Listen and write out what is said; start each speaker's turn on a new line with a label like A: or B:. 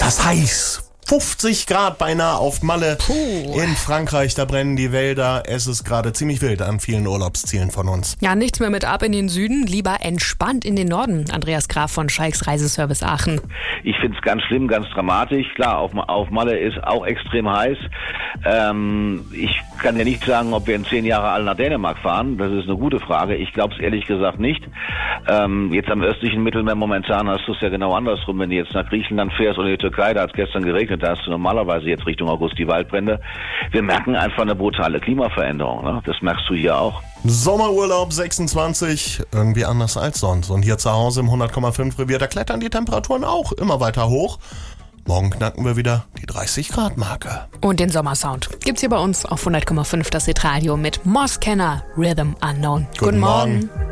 A: das heiß. 50 Grad beinahe auf Malle in Frankreich, da brennen die Wälder. Es ist gerade ziemlich wild an vielen Urlaubszielen von uns.
B: Ja, nichts mehr mit ab in den Süden, lieber entspannt in den Norden. Andreas Graf von Scheiks Reiseservice Aachen.
C: Ich finde es ganz schlimm, ganz dramatisch. Klar, auf Malle ist auch extrem heiß. Ich kann ja nicht sagen, ob wir in 10 Jahre alle nach Dänemark fahren. Das ist eine gute Frage. Ich glaube es ehrlich gesagt nicht. Jetzt am östlichen Mittelmeer momentan hast du es ja genau andersrum. Wenn du jetzt nach Griechenland fährst oder in die Türkei, da hat es gestern geregnet, da hast du normalerweise jetzt Richtung August die Waldbrände. Wir merken einfach eine brutale Klimaveränderung. Ne? Das merkst du hier auch.
A: Sommerurlaub 26, irgendwie anders als sonst. Und hier zu Hause im 100,5 Revier, da klettern die Temperaturen auch immer weiter hoch. Morgen knacken wir wieder die 30-Grad-Marke.
B: Und den Sommersound gibt's hier bei uns auf 100,5 das Hitradio mit Moss Kenner, Rhythm Unknown.
A: Guten Morgen.